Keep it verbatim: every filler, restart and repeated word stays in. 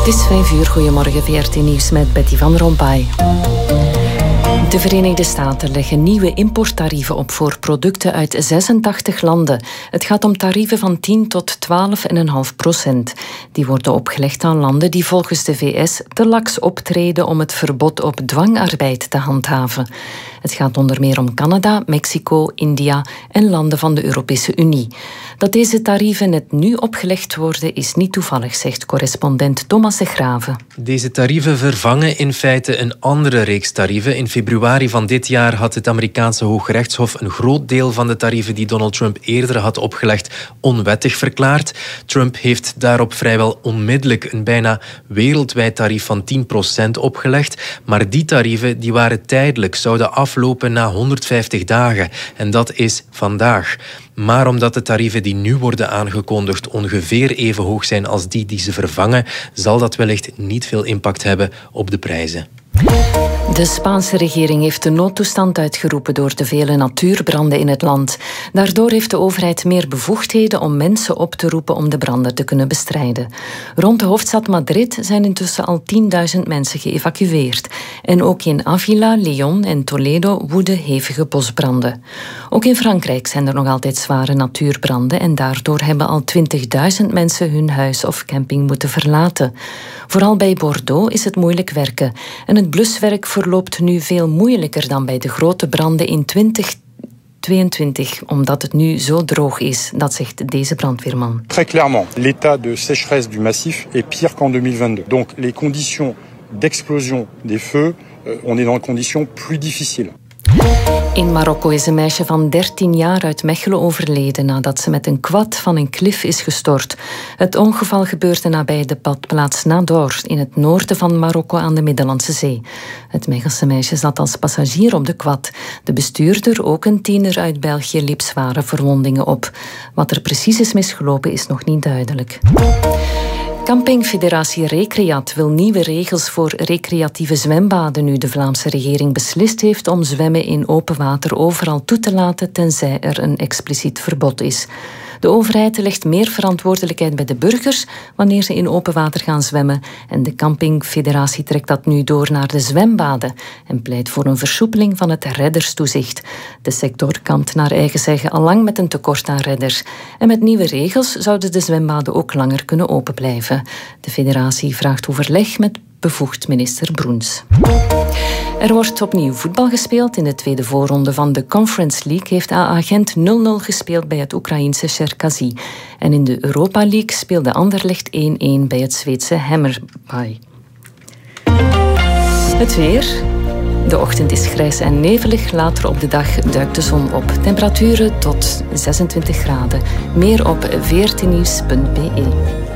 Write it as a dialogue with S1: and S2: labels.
S1: Het is vijf uur. Goedemorgen, V R T Nieuws met Betty van Rompuy. De Verenigde Staten leggen nieuwe importtarieven op voor producten uit zesentachtig landen. Het gaat om tarieven van tien tot twaalf komma vijf procent. Die worden opgelegd aan landen die volgens de V S te laks optreden om het verbod op dwangarbeid te handhaven. Het gaat onder meer om Canada, Mexico, India en landen van de Europese Unie. Dat deze tarieven net nu opgelegd worden is niet toevallig, zegt correspondent Thomas de Graven.
S2: Deze tarieven vervangen in feite een andere reeks tarieven. In februari van dit jaar had het Amerikaanse Hooggerechtshof een groot deel van de tarieven die Donald Trump eerder had opgelegd onwettig verklaard. Trump heeft daarop vrijwel onmiddellijk een bijna wereldwijd tarief van tien procent opgelegd. Maar die tarieven die waren tijdelijk, zouden aflopen na honderdvijftig dagen. En dat is vandaag. Maar omdat de tarieven die nu worden aangekondigd ongeveer even hoog zijn als die die ze vervangen, zal dat wellicht niet veel impact hebben op de prijzen.
S1: De Spaanse regering heeft de noodtoestand uitgeroepen door de vele natuurbranden in het land. Daardoor heeft de overheid meer bevoegdheden om mensen op te roepen om de branden te kunnen bestrijden. Rond de hoofdstad Madrid zijn intussen al tienduizend mensen geëvacueerd. En ook in Avila, Lyon en Toledo woeden hevige bosbranden. Ook in Frankrijk zijn er nog altijd zware natuurbranden en daardoor hebben al twintigduizend mensen hun huis of camping moeten verlaten. Vooral bij Bordeaux is het moeilijk werken. En het bluswerk verloopt nu veel moeilijker dan bij de grote branden in twintig tweeëntwintig, omdat het nu zo droog is. Dat zegt deze brandweerman.
S3: Très clairement, l'état de sécheresse du massif est pire qu'en deux mille vingt-deux. Donc les conditions d'explosion des feux, on est dans des conditions plus difficiles.
S1: In Marokko is een meisje van dertien jaar uit Mechelen overleden nadat ze met een quad van een klif is gestort. Het ongeval gebeurde nabij de badplaats Nador in het noorden van Marokko aan de Middellandse Zee. Het Mechelse meisje zat als passagier op de quad. De bestuurder, ook een tiener uit België, liep zware verwondingen op. Wat er precies is misgelopen is nog niet duidelijk. Campingfederatie Recreat wil nieuwe regels voor recreatieve zwembaden nu de Vlaamse regering beslist heeft om zwemmen in open water overal toe te laten tenzij er een expliciet verbod is. De overheid legt meer verantwoordelijkheid bij de burgers wanneer ze in open water gaan zwemmen en de campingfederatie trekt dat nu door naar de zwembaden en pleit voor een versoepeling van het redderstoezicht. De sector kampt naar eigen zeggen al lang met een tekort aan redders. En met nieuwe regels zouden de zwembaden ook langer kunnen open blijven. De federatie vraagt overleg met bevoegd minister Broens. Er wordt opnieuw voetbal gespeeld. In de tweede voorronde van de Conference League heeft A A Gent nul nul gespeeld bij het Oekraïense Cherkasy. En in de Europa League speelde Anderlecht één één bij het Zweedse Hammarby. Het weer. De ochtend is grijs en nevelig. Later op de dag duikt de zon op. Temperaturen tot zesentwintig graden. Meer op v r t nieuws punt b e.